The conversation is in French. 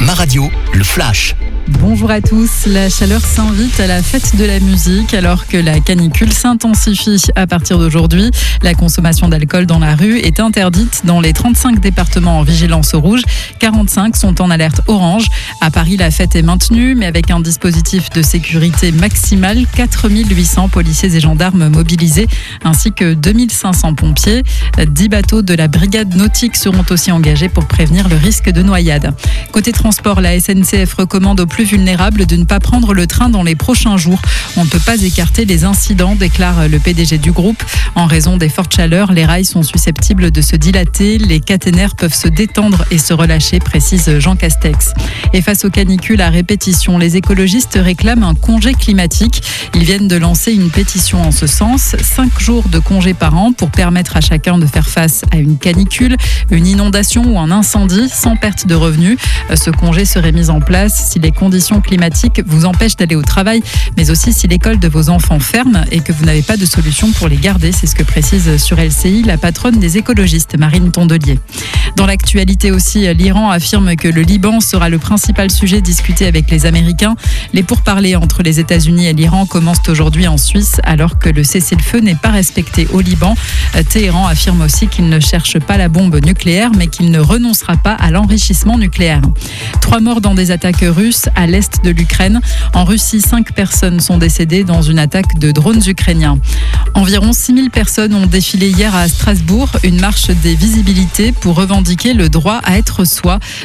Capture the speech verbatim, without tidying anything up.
Ma radio, le flash. Bonjour à tous, la chaleur s'invite à la fête de la musique alors que la canicule s'intensifie à partir d'aujourd'hui. La consommation d'alcool dans la rue est interdite dans les trente-cinq départements en vigilance rouge. quarante-cinq sont en alerte orange. À Paris, la fête est maintenue mais avec un dispositif de sécurité maximal. quatre mille huit cents policiers et gendarmes mobilisés ainsi que deux mille cinq cents pompiers. dix bateaux de la brigade nautique seront aussi engagés pour prévenir le risque de noyade. Côté transport, la S N C F recommande aux plus vulnérables de ne pas prendre le train dans les prochains jours. On ne peut pas écarter les incidents, déclare le P D G du groupe. En raison des fortes chaleurs, les rails sont susceptibles de se dilater, les caténaires peuvent se détendre et se relâcher, précise Jean Castex. Et face aux canicules à répétition, les écologistes réclament un congé climatique. Ils viennent de lancer une pétition en ce sens. Cinq jours de congé par an pour permettre à chacun de faire face à une canicule, une inondation ou un incendie sans perte de revenus. Ce congé serait mis en place si les conditions climatiques vous empêchent d'aller au travail, mais aussi si l'école de vos enfants ferme et que vous n'avez pas de solution pour les garder. C'est ce que précise sur L C I la patronne des écologistes, Marine Tondelier. Dans l'actualité aussi, l'Iran affirme que le Liban sera le principal sujet discuté avec les Américains. Les pourparlers entre les États-Unis et l'Iran commencent aujourd'hui en Suisse alors que le cessez-le-feu n'est pas respecté au Liban. Téhéran affirme aussi qu'il ne cherche pas la bombe nucléaire mais qu'il ne renoncera pas à l'enrichissement nucléaire. Trois morts dans des attaques russes à l'est de l'Ukraine. En Russie, cinq personnes sont décédées dans une attaque de drones ukrainiens. Environ six mille personnes ont défilé hier à Strasbourg, une marche des visibilités pour revendiquer le droit à être soi.